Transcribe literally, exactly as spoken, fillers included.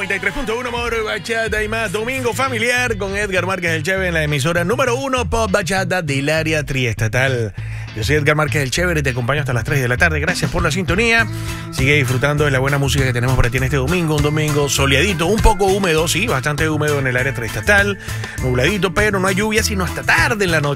noventa y tres punto uno Moro Bachata y más. Domingo familiar con Edgar Márquez el Chévere en la emisora número uno Pop Bachata del área triestatal. Yo soy Edgar Márquez el Chévere y te acompaño hasta las tres de la tarde. Gracias por la sintonía. Sigue disfrutando de la buena música que tenemos para ti en este domingo. Un domingo soleadito, un poco húmedo, sí, bastante húmedo en el área triestatal. Nubladito, pero no hay lluvia sino hasta tarde en la noche.